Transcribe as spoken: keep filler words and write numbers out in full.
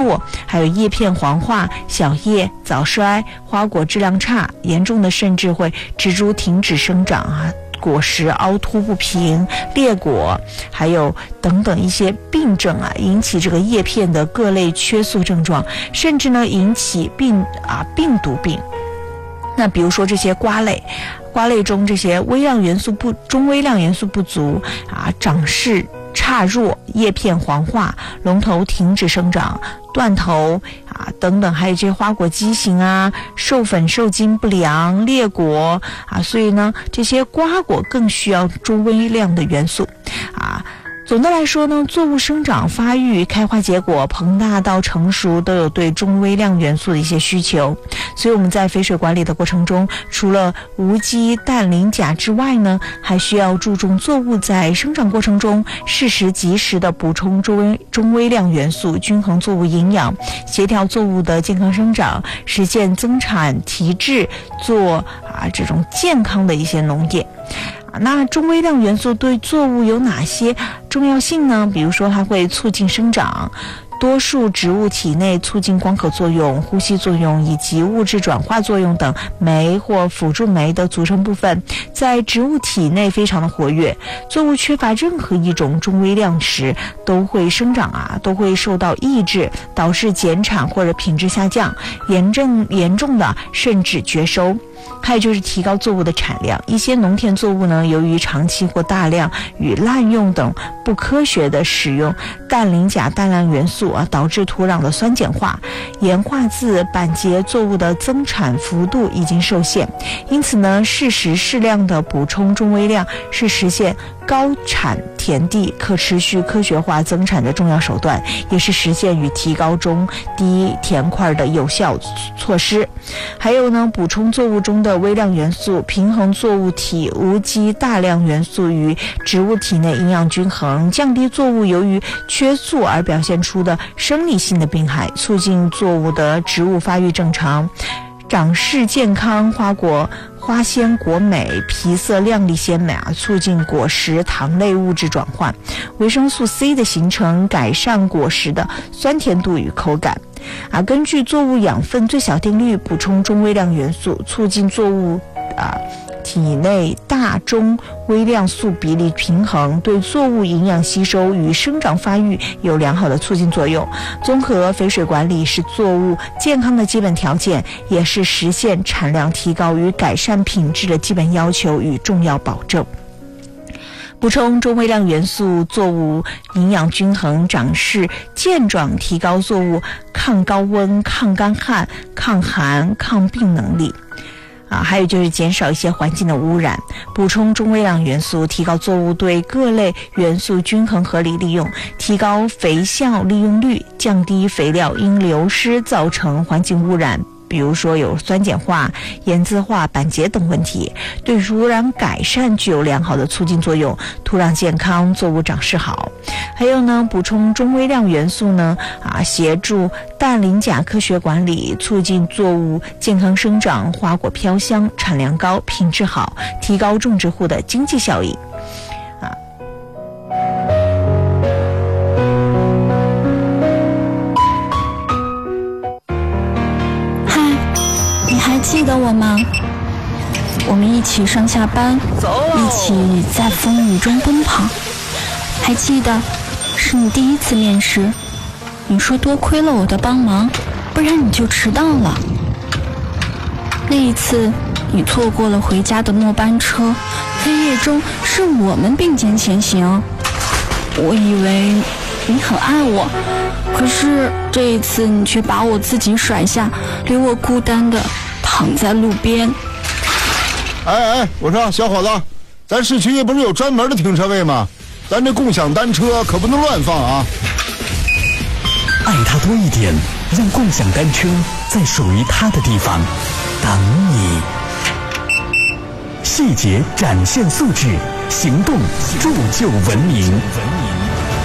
落，还有叶片黄化、小叶早衰、花果质量差，严重的甚至会植株停止生长啊。果实凹凸不平、裂果，还有等等一些病症啊，引起这个叶片的各类缺素症状，甚至呢引起病啊病毒病。那比如说这些瓜类，瓜类中这些微量元素不中微量元素不足啊，长势差弱，叶片黄化，龙头停止生长，断头啊等等，还有这些花果畸形啊，授粉受精不良，裂果啊，所以呢，这些瓜果更需要中微量的元素啊。总的来说呢，作物生长、发育、开花结果、膨大到成熟都有对中微量元素的一些需求，所以我们在肥水管理的过程中，除了无机氮磷钾之外呢，还需要注重作物在生长过程中适时及时的补充中微中微量元素，均衡作物营养，协调作物的健康生长，实现增产提质，做啊这种健康的一些农业。那中微量元素对作物有哪些重要性呢？比如说它会促进生长，多数植物体内促进光合作用、呼吸作用以及物质转化作用等酶或辅助酶的组成部分在植物体内非常的活跃。作物缺乏任何一种中微量时，都会生长啊，都会受到抑制，导致减产或者品质下降，严重严重的甚至绝收。还有就是提高作物的产量，一些农田作物呢，由于长期或大量与滥用等不科学的使用氮磷钾大量元素啊，导致土壤的酸碱化、盐化自板结，作物的增产幅度已经受限。因此呢，适时适量的补充中微量是实现高产田地可持续科学化增产的重要手段，也是实现与提高中低田块的有效措施。还有呢，补充作物中的微量元素，平衡作物体无机大量元素与植物体内营养均衡，降低作物由于缺素而表现出的生理性的病害，促进作物的植物发育正常，长势健康，花果花鲜果美，皮色亮丽鲜美啊，促进果实糖类物质转换，维生素 C 的形成，改善果实的酸甜度与口感啊。根据作物养分最小定律补充中微量元素，促进作物啊体内大中微量素比例平衡，对作物营养吸收与生长发育有良好的促进作用。综合肥水管理是作物健康的基本条件，也是实现产量提高与改善品质的基本要求与重要保证。补充中微量元素，作物营养均衡，长势健壮，提高作物抗高温、抗干旱、抗寒、抗病能力。啊，还有就是减少一些环境的污染，补充中微量元素，提高作物对各类元素均衡合理利用，提高肥效利用率，降低肥料因流失造成环境污染，比如说有酸碱化、盐渍化、板结等问题，对土壤改善具有良好的促进作用，土壤健康，作物长势好。还有呢，补充中微量元素呢，啊，协助氮磷钾科学管理，促进作物健康生长，花果飘香，产量高，品质好，提高种植户的经济效益。啊。 嗨，你还记得我吗？我们一起上下班，一起在风雨中奔跑。还记得是你第一次面试，你说多亏了我的帮忙，不然你就迟到了。那一次你错过了回家的末班车，黑夜中是我们并肩前行。我以为你很爱我，可是这一次你却把我自己甩下，留我孤单的躺在路边。 哎哎，我说小伙子，咱市区不是有专门的停车位吗？咱这共享单车可不能乱放啊！ 爱它多一点，让共享单车在属于它的地方等你。细节展现素质，行动铸就文明。